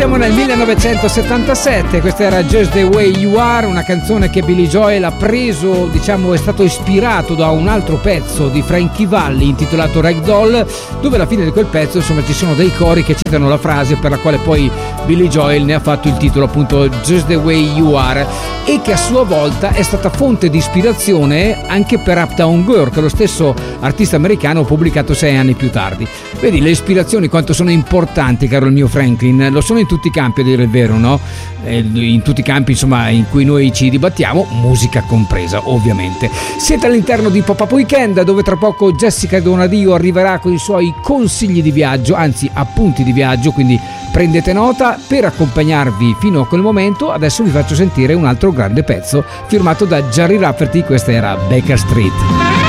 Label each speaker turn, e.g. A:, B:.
A: Siamo nel 1977, questa era Just the Way You Are, una canzone che Billy Joel ha preso, diciamo è stato ispirato da un altro pezzo di Frankie Valli intitolato Ragdoll, dove alla fine di quel pezzo insomma ci sono dei cori che citano la frase per la quale poi Billy Joel ne ha fatto il titolo appunto Just the Way You Are, e che a sua volta è stata fonte di ispirazione anche per Uptown Girl, che lo stesso artista americano ha pubblicato 6 anni più tardi. Vedi le ispirazioni quanto sono importanti, caro il mio Franklin, lo sono in tutti i campi a dire il vero, no? In tutti i campi insomma in cui noi ci dibattiamo, musica compresa ovviamente. Siete all'interno di Pop-Up Weekend, dove tra poco Jessica Donadio arriverà con i suoi consigli di viaggio, anzi appunti di viaggio, quindi prendete nota. Per accompagnarvi fino a quel momento adesso vi faccio sentire un altro grande pezzo firmato da Gerry Rafferty, questa era Baker Street.